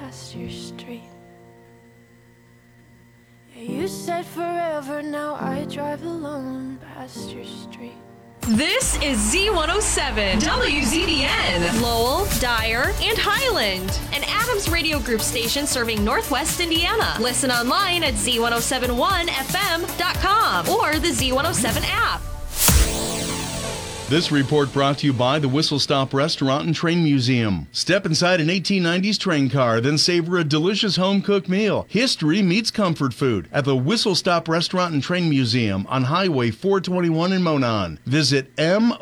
past your street. You said forever, now I drive alone past your street. This is Z107, WZDN, Lowell, Dyer, and Highland, an Adams Radio Group station serving Northwest Indiana. Listen online at z1071fm.com or the Z107 app. This report brought to you by the Whistle Stop Restaurant and Train Museum. Step inside an 1890s train car, then savor a delicious home-cooked meal. History meets comfort food at the Whistle Stop Restaurant and Train Museum on Highway 421 in Monon. Visit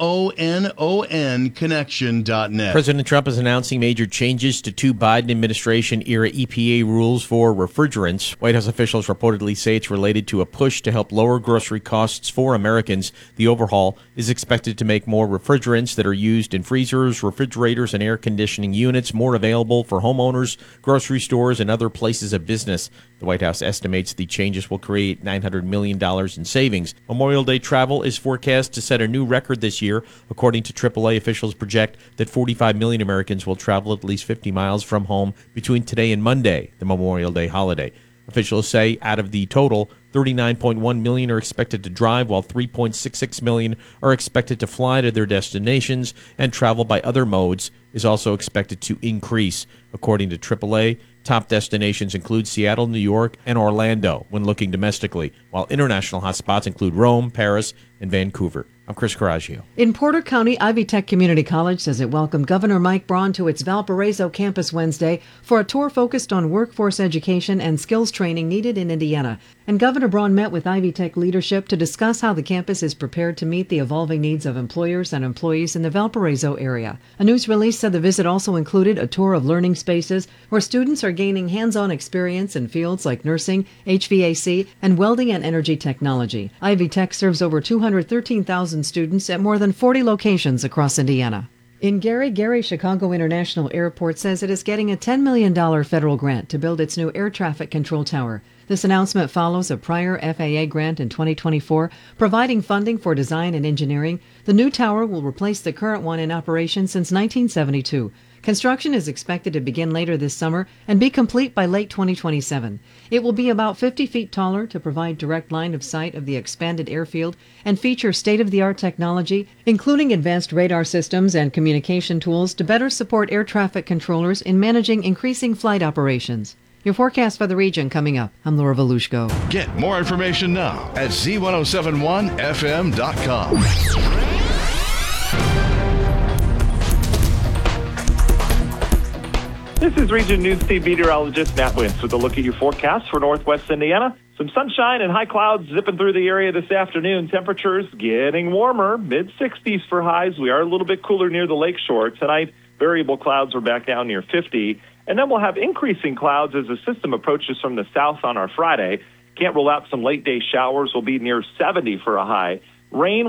MONONconnection.net. President Trump is announcing major changes to two Biden administration-era EPA rules for refrigerants. White House officials reportedly say it's related to a push to help lower grocery costs for Americans. The overhaul is expected to make more refrigerants that are used in freezers, refrigerators, and air conditioning units more available for homeowners, grocery stores, and other places of business. The White House estimates the changes will create $900 million in savings. Memorial Day travel is forecast to set a new record this year. According to AAA, officials project that 45 million Americans will travel at least 50 miles from home between today and Monday, the Memorial Day holiday. Officials say out of the total, 39.1 million are expected to drive, while 3.66 million are expected to fly to their destinations, and travel by other modes is also expected to increase. According to AAA, top destinations include Seattle, New York, and Orlando when looking domestically, while international hotspots include Rome, Paris, and Vancouver. I'm Chris Coraggio. In Porter County, Ivy Tech Community College says it welcomed Governor Mike Braun to its Valparaiso campus Wednesday for a tour focused on workforce education and skills training needed in Indiana. And Governor Braun met with Ivy Tech leadership to discuss how the campus is prepared to meet the evolving needs of employers and employees in the Valparaiso area. A news release said the visit also included a tour of learning spaces where students are gaining hands-on experience in fields like nursing, HVAC, and welding and energy technology. Ivy Tech serves over 213,000 students at more than 40 locations across Indiana. In Gary, Chicago International Airport says it is getting a $10 million federal grant to build its new air traffic control tower. This announcement follows a prior FAA grant in 2024, providing funding for design and engineering. The new tower will replace the current one in operation since 1972. Construction is expected to begin later this summer and be complete by late 2027. It will be about 50 feet taller to provide direct line of sight of the expanded airfield and feature state-of-the-art technology, including advanced radar systems and communication tools to better support air traffic controllers in managing increasing flight operations. Your forecast for the region coming up. I'm Laura Volushko. Get more information now at z1071fm.com. This is Region News Team meteorologist Matt Wintz with a look at your forecast for Northwest Indiana. Some sunshine and high clouds zipping through the area this afternoon. Temperatures getting warmer, mid-60s for highs. We are a little bit cooler near the lakeshore. Tonight, variable clouds are back down near 50. And then we'll have increasing clouds as the system approaches from the south on our Friday. Can't rule out some late-day showers. Will be near 70 for a high. Rain